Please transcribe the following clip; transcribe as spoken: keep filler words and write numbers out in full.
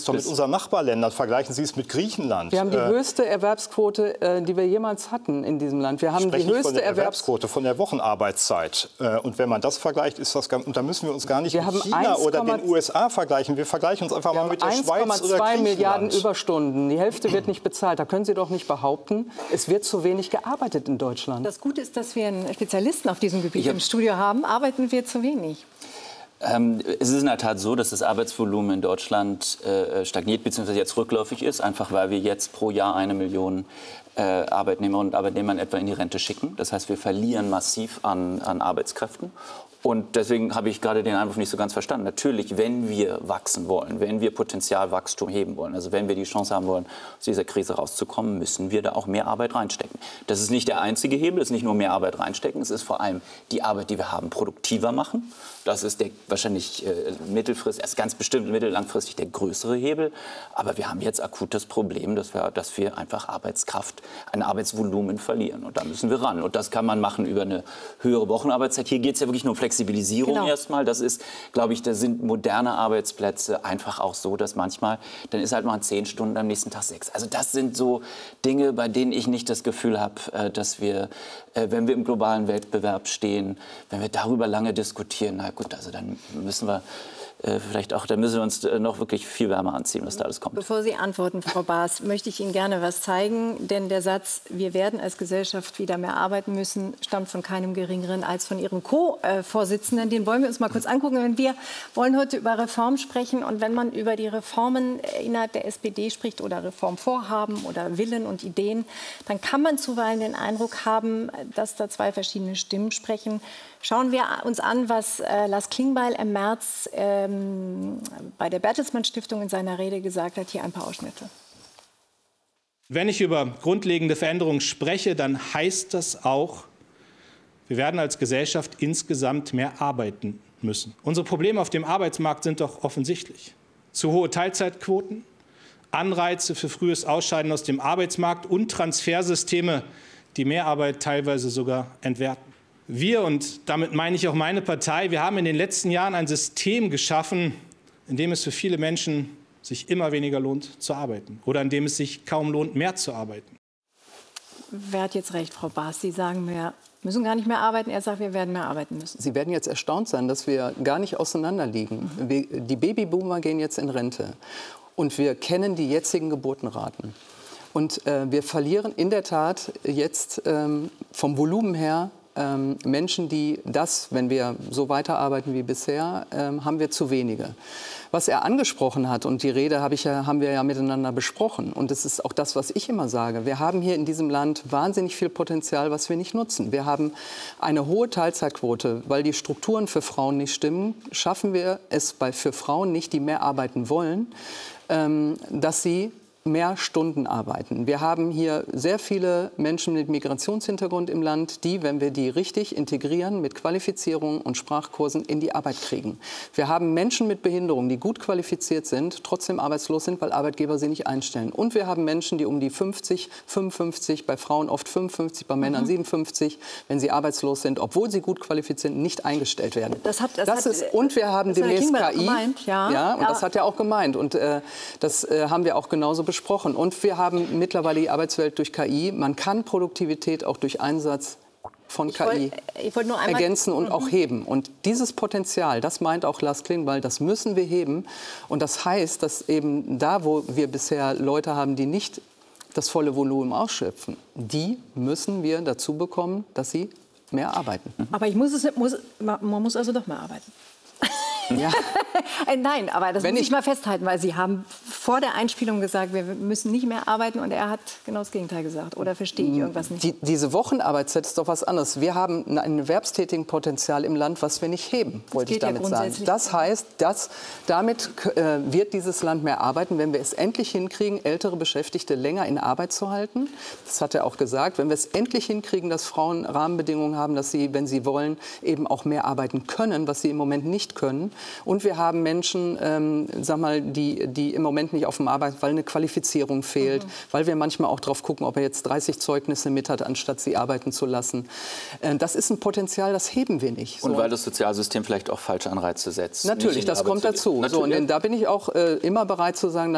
doch mit unseren Nachbarländern. Vergleichen Sie es mit Griechenland. Wir haben die äh, höchste Erwerbsquote, äh, die wir jemals hatten in diesem Land. Wir haben die höchste von der Erwerbs Erwerbsquote, von der Wochenarbeitszeit. Äh, und wenn man das vergleicht, ist das ganz, und da müssen wir uns gar nicht wir mit China oder den U S A vergleichen. Wir vergleichen uns einfach mal mit der Schweiz oder Griechenland. eins Komma zwei Milliarden Überstunden. Die Hälfte wird nicht bezahlt. Da können Sie doch nicht behaupten, es wird zu wenig gearbeitet in Deutschland. Das Gute ist, dass wir einen Spezialisten auf diesem Gebiet im Studio haben. Arbeiten wir zu wenig? Ähm, es ist in der Tat so, dass das Arbeitsvolumen in Deutschland äh, stagniert bzw. jetzt rückläufig ist, einfach weil wir jetzt pro Jahr eine Million äh, Arbeitnehmer und Arbeitnehmer etwa in die Rente schicken. Das heißt, wir verlieren massiv an, an Arbeitskräften. Und deswegen habe ich gerade den Einwurf nicht so ganz verstanden. Natürlich, wenn wir wachsen wollen, wenn wir Potenzialwachstum heben wollen, also wenn wir die Chance haben wollen, aus dieser Krise rauszukommen, müssen wir da auch mehr Arbeit reinstecken. Das ist nicht der einzige Hebel, es ist nicht nur mehr Arbeit reinstecken, es ist vor allem die Arbeit, die wir haben, produktiver machen. Das ist der wahrscheinlich äh, mittelfristig, erst ganz bestimmt mittellangfristig der größere Hebel. Aber wir haben jetzt akut das Problem, dass wir, dass wir einfach Arbeitskraft, ein Arbeitsvolumen verlieren. Und da müssen wir ran. Und das kann man machen über eine höhere Wochenarbeitszeit. Hier geht es ja wirklich nur um Flexibilisierung genau. erstmal. Das ist, glaube ich, da sind moderne Arbeitsplätze einfach auch so, dass manchmal, dann ist halt mal zehn Stunden, am nächsten Tag sechs. Also das sind so Dinge, bei denen ich nicht das Gefühl habe, äh, dass wir, äh, wenn wir im globalen Wettbewerb stehen, wenn wir darüber lange diskutieren, na gut, also dann müssen wir äh, vielleicht auch, dann müssen wir uns äh, noch wirklich viel wärmer anziehen, was da alles kommt. Bevor Sie antworten, Frau Baas, möchte ich Ihnen gerne was zeigen, denn der Satz, wir werden als Gesellschaft wieder mehr arbeiten müssen, stammt von keinem Geringeren als von Ihrem Co-Vorsitzenden. Den wollen wir uns mal kurz angucken. Wenn wir wollen heute über Reform sprechen und wenn man über die Reformen innerhalb der S P D spricht oder Reformvorhaben oder Willen und Ideen, dann kann man zuweilen den Eindruck haben, dass da zwei verschiedene Stimmen sprechen. Schauen wir uns an, was äh, Lars Klingbeil im März ähm, bei der Bertelsmann Stiftung in seiner Rede gesagt hat. Hier ein paar Ausschnitte. Wenn ich über grundlegende Veränderungen spreche, dann heißt das auch, wir werden als Gesellschaft insgesamt mehr arbeiten müssen. Unsere Probleme auf dem Arbeitsmarkt sind doch offensichtlich. Zu hohe Teilzeitquoten, Anreize für frühes Ausscheiden aus dem Arbeitsmarkt und Transfersysteme, die Mehrarbeit teilweise sogar entwerten. Wir, und damit meine ich auch meine Partei, wir haben in den letzten Jahren ein System geschaffen, in dem es für viele Menschen sich immer weniger lohnt zu arbeiten oder in dem es sich kaum lohnt, mehr zu arbeiten. Wer hat jetzt recht, Frau Baas? Sie sagen, wir müssen gar nicht mehr arbeiten. Er sagt, wir werden mehr arbeiten müssen. Sie werden jetzt erstaunt sein, dass wir gar nicht auseinanderliegen. Mhm. Die Babyboomer gehen jetzt in Rente. Und wir kennen die jetzigen Geburtenraten. Und äh, wir verlieren in der Tat jetzt ähm, vom Volumen her ähm, Menschen, die das, wenn wir so weiterarbeiten wie bisher, ähm, haben wir zu wenige. Was er angesprochen hat, und die Rede habe ich ja, haben wir ja miteinander besprochen, und das ist auch das, was ich immer sage, wir haben hier in diesem Land wahnsinnig viel Potenzial, was wir nicht nutzen. Wir haben eine hohe Teilzeitquote, weil die Strukturen für Frauen nicht stimmen, schaffen wir es bei, für Frauen nicht, die mehr arbeiten wollen, ähm, dass sie mehr Stunden arbeiten. Wir haben hier sehr viele Menschen mit Migrationshintergrund im Land, die, wenn wir die richtig integrieren, mit Qualifizierung und Sprachkursen in die Arbeit kriegen. Wir haben Menschen mit Behinderung, die gut qualifiziert sind, trotzdem arbeitslos sind, weil Arbeitgeber sie nicht einstellen. Und wir haben Menschen, die um die fünfzig, fünfundfünfzig, bei Frauen oft fünfundfünfzig, bei Männern mhm. siebenundfünfzig, wenn sie arbeitslos sind, obwohl sie gut qualifiziert sind, nicht eingestellt werden. Das hat, das das hat, ist, und wir haben demnächst K I. Gemeint, ja. Ja, und ja. das hat er auch gemeint. Und äh, das äh, haben wir auch genauso besprochen. Und wir haben mittlerweile die Arbeitswelt durch K I. Man kann Produktivität auch durch Einsatz von K I ich wollt, ich wollt ergänzen und mhm. auch heben. Und dieses Potenzial, das meint auch Lars Klingbeil, das müssen wir heben. Und das heißt, dass eben da, wo wir bisher Leute haben, die nicht das volle Volumen ausschöpfen, die müssen wir dazu bekommen, dass sie mehr arbeiten. Aber ich muss es, muss, man muss also doch mehr arbeiten. Ja. Nein, aber das Wenn muss ich ich mal festhalten, weil Sie haben vor der Einspielung gesagt, wir müssen nicht mehr arbeiten, und er hat genau das Gegenteil gesagt. Oder verstehe ich irgendwas nicht? Die, diese Wochenarbeitszeit ist doch was anderes. Wir haben ein erwerbstätigen Potenzial im Land, was wir nicht heben, wollte ich damit ja sagen. Das heißt, dass damit äh, wird dieses Land mehr arbeiten, wenn wir es endlich hinkriegen, ältere Beschäftigte länger in Arbeit zu halten. Das hat er auch gesagt. Wenn wir es endlich hinkriegen, dass Frauen Rahmenbedingungen haben, dass sie, wenn sie wollen, eben auch mehr arbeiten können, was sie im Moment nicht können. Und wir haben Menschen, ähm, sag mal, die, die im Moment nicht auf dem Arbeit, weil eine Qualifizierung fehlt, mhm. weil wir manchmal auch drauf gucken, ob er jetzt dreißig Zeugnisse mit hat, anstatt sie arbeiten zu lassen. Äh, das ist ein Potenzial, das heben wir nicht. Und so. weil das Sozialsystem vielleicht auch falsche Anreize setzt. Natürlich, das kommt dazu. So, und da bin ich auch äh, immer bereit zu sagen,